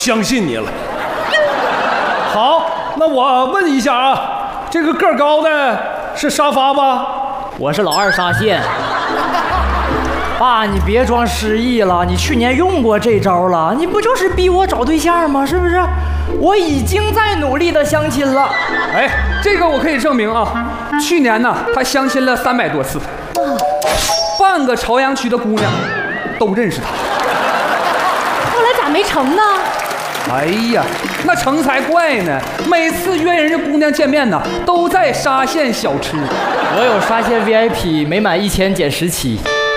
相信你了。好，那我问一下啊，这个个儿高的是沙发吧？ 我是老二沙县。爸，你别装失忆了，你去年用过这招了，你不就是逼我找对象吗？是不是？我已经在努力的相亲了。 哎，这个我可以证明啊，去年呢，他相亲了300多次，半个朝阳区的姑娘都认识他。 后来咋没成呢？ 哎呀，那成才怪呢！每次约人家姑娘见面呢，都在沙县小吃。 我有沙县 VIP， 每满1000减17。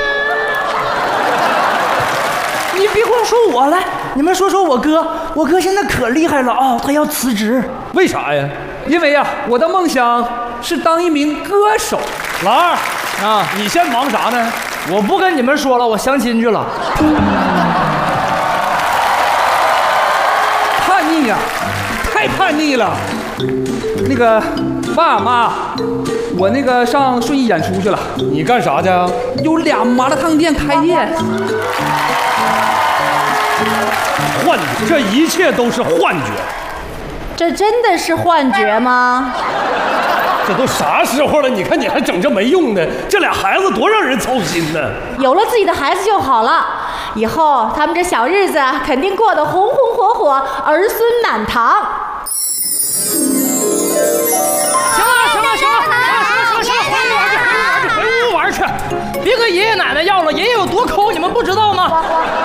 你别光说我了，你们说说我哥，我哥现在可厉害了哦，他要辞职。 为啥呀？ 因为呀，我的梦想是当一名歌手。 老二啊， 你先忙啥呢？ 我不跟你们说了，我相亲去了。 叛逆呀，太叛逆了。那个爸妈，我那个上顺义演出去了。 你干啥去啊？ 有2麻辣烫店开业。 幻觉，这一切都是幻觉。 这真的是幻觉吗？ 这都啥时候了？你看你还整这没用的，这俩孩子多让人操心呢。 有了自己的孩子就好了，以后他们这小日子肯定过得红红火火，儿孙满堂。 行了，回屋玩去，别跟爷爷奶奶要了，爷爷有多抠，你们不知道吗？